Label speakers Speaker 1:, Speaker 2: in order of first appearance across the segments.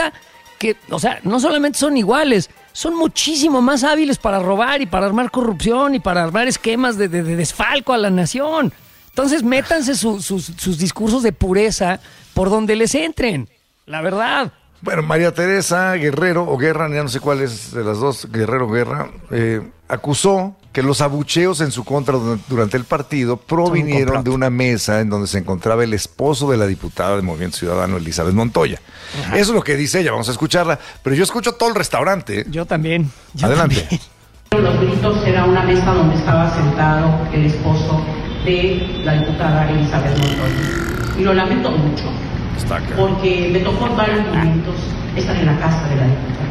Speaker 1: resulta que, o sea, no solamente son iguales, son muchísimo más hábiles para robar y para armar corrupción y para armar esquemas de desfalco a la nación. Entonces métanse sus discursos de pureza por donde les entren, la verdad.
Speaker 2: Bueno, María Teresa Guerrero, o Guerra, ya no sé cuál es de las dos, Guerrero Guerra, acusó que los abucheos en su contra durante el partido provinieron de una mesa en donde se encontraba el esposo de la diputada del Movimiento Ciudadano, Elizabeth Montoya. Ajá. Eso es lo que dice ella, vamos a escucharla, pero yo escucho todo el restaurante.
Speaker 1: Yo también.
Speaker 2: Adelante.
Speaker 3: También. Los gritos era una mesa donde estaba sentado el esposo de la diputada Elizabeth Montoya. Y lo lamento mucho, porque me tocó en varios momentos estar en la casa de la diputada.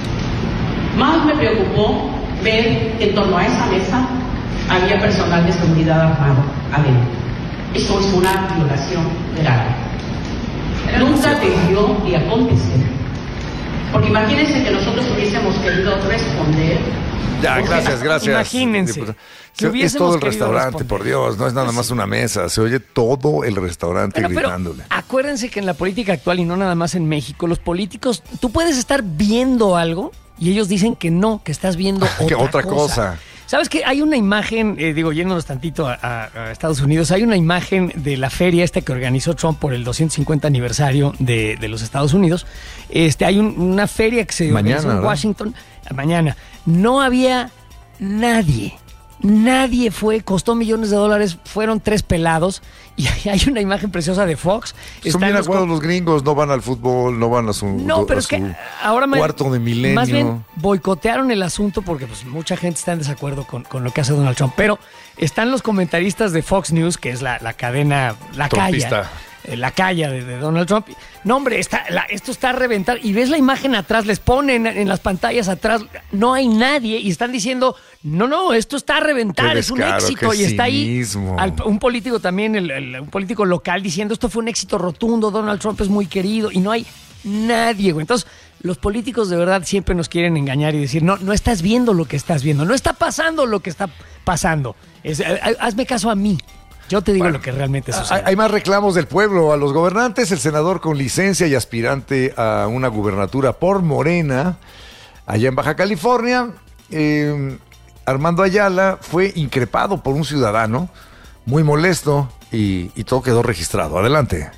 Speaker 3: Más me preocupó ver que en torno a esa mesa había personal de seguridad armado adentro. Eso es una violación grave. Nunca debió de acontecer. Porque imagínense que nosotros hubiésemos querido responder.
Speaker 2: Ya, gracias.
Speaker 1: Imagínense.
Speaker 2: Es todo el restaurante, por Dios, no es nada más una mesa, se oye todo el restaurante gritándole.
Speaker 1: Pero acuérdense que en la política actual, y no nada más en México, los políticos, tú puedes estar viendo algo y ellos dicen que no, que estás viendo otra cosa. ¿Sabes qué? Hay una imagen, yéndonos tantito a Estados Unidos, hay una imagen de la feria que organizó Trump por el 250 aniversario de los Estados Unidos. Hay una feria que se organizó en Washington. Mañana. No había nadie fue, costó millones de dólares, fueron 3 pelados y hay una imagen preciosa de Fox.
Speaker 2: Son bien aguados los gringos, no van al fútbol, no van a su cuarto de milenio.
Speaker 1: Más bien boicotearon el asunto porque pues mucha gente está en desacuerdo con lo que hace Donald Trump, pero están los comentaristas de Fox News, que es la cadena, la calle de Donald Trump. No, hombre, esto está a reventar. Y ves la imagen atrás, les ponen en las pantallas atrás, no hay nadie y están diciendo, no, esto está a reventar, es un éxito. Y está ahí un político también, un político local diciendo, esto fue un éxito rotundo, Donald Trump es muy querido, y no hay nadie, güey. Entonces, los políticos de verdad siempre nos quieren engañar y decir, no estás viendo lo que estás viendo, no está pasando lo que está pasando. Hazme caso a mí. Yo te digo lo que realmente sucede.
Speaker 2: Hay más reclamos del pueblo a los gobernantes. El senador con licencia y aspirante a una gubernatura por Morena, allá en Baja California, Armando Ayala, fue increpado por un ciudadano muy molesto y todo quedó registrado. Adelante.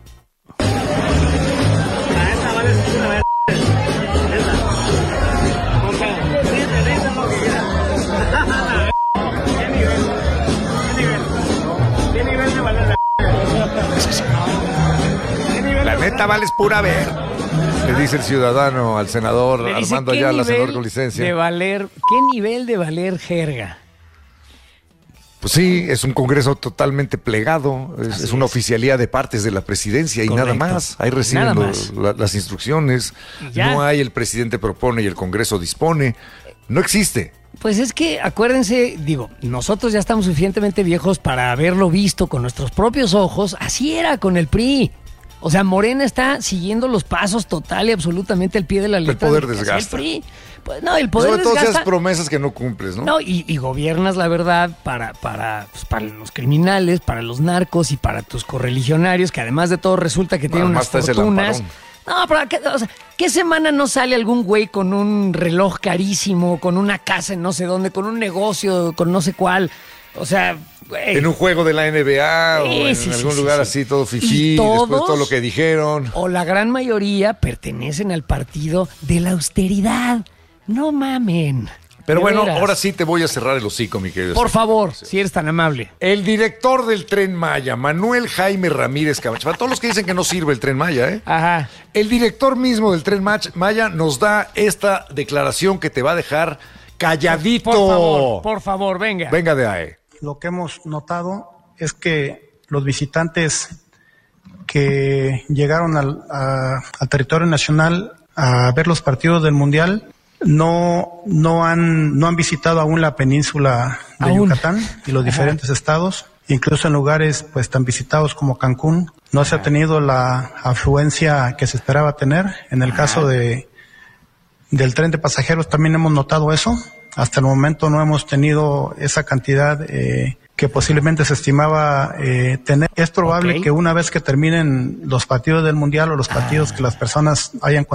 Speaker 2: La neta vales pura ver, le dice el ciudadano al senador Armando Ayala, senador con licencia.
Speaker 1: ¿Qué nivel de valer jerga?
Speaker 2: Pues sí, es un congreso totalmente plegado, es una oficialía de partes de la presidencia. Correcto. Y nada más. Ahí reciben las instrucciones, no hay el presidente propone y el Congreso dispone, no existe.
Speaker 1: Pues es que, acuérdense, nosotros ya estamos suficientemente viejos para haberlo visto con nuestros propios ojos. Así era con el PRI. O sea, Morena está siguiendo los pasos total y absolutamente al pie de la letra.
Speaker 2: El poder desgasta.
Speaker 1: El PRI. Pues no, el poder desgasta.
Speaker 2: Sobre todo esas promesas que no cumples, ¿no?
Speaker 1: No, y gobiernas, la verdad, para los criminales, para los narcos y para tus correligionarios, que además de todo resulta que tienen unas fortunas. No, pero ¿qué semana no sale algún güey con un reloj carísimo, con una casa en no sé dónde, con un negocio, con no sé cuál? O sea, güey.
Speaker 2: En un juego de la NBA o en algún lugar así, todo fifí, después de todo lo que dijeron.
Speaker 1: O la gran mayoría pertenecen al partido de la austeridad. No mamen.
Speaker 2: Pero bueno, ahora sí te voy a cerrar el hocico, mi querido.
Speaker 1: Por favor, si eres tan amable.
Speaker 2: El director del Tren Maya, Manuel Jaime Ramírez Camacho, para todos los que dicen que no sirve el Tren Maya,
Speaker 1: Ajá.
Speaker 2: El director mismo del Tren Maya nos da esta declaración que te va a dejar calladito.
Speaker 1: Por favor, venga.
Speaker 2: Venga de ahí.
Speaker 4: Lo que hemos notado es que los visitantes que llegaron al territorio nacional a ver los partidos del Mundial no han visitado aún la península de Yucatán y los diferentes estados, incluso en lugares pues tan visitados como Cancún. No se ha tenido la afluencia que se esperaba tener. En el caso del tren de pasajeros también hemos notado eso. Hasta el momento no hemos tenido esa cantidad que posiblemente se estimaba tener. Es probable que una vez que terminen los partidos del Mundial o los partidos que las personas hayan